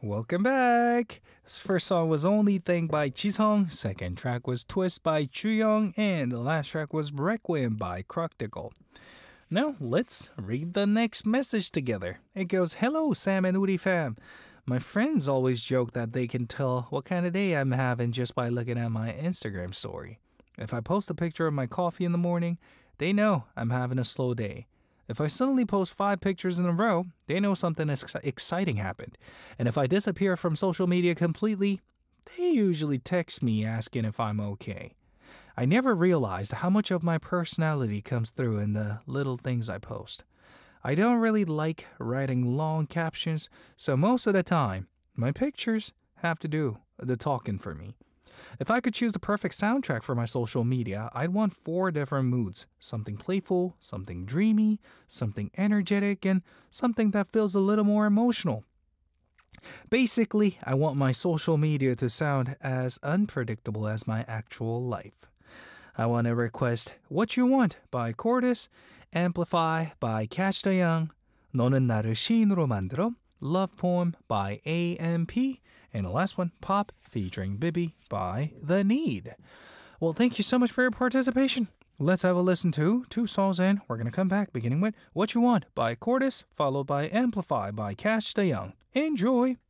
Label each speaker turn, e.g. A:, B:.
A: Welcome back. This first song was Only Thing by Jisung, second track was Twist by Chuyong, and the last track was Requiem by Croctical. Now, let's read the next message together. It goes, Hello, Sam and Udi fam. My friends always joke that they can tell what kind of day I'm having just by looking at my Instagram story. If I post a picture of my coffee in the morning, they know I'm having a slow day. If I suddenly post 5 pictures in a row, they know something exciting happened. And if I disappear from social media completely, they usually text me asking if I'm okay. I never realized how much of my personality comes through in the little things I post. I don't really like writing long captions, so most of the time, my pictures have to do the talking for me. If I could choose the perfect soundtrack for my social media, I'd want 4 different moods. Something playful, something dreamy, something energetic, and something that feels a little more emotional. Basically, I want my social media to sound as unpredictable as my actual life. I want to request What You Want by Cordis, Amplify by Catch the Young, 너는 나를 시인으로 만들어, Love Poem by AMP, and the last one, Pop featuring Bibi by The Need. Well, thank you so much for your participation. Let's have a listen to 2 songs in. We're going to come back beginning with What You Want by Cordis, followed by Amplify by Catch the Young. Enjoy!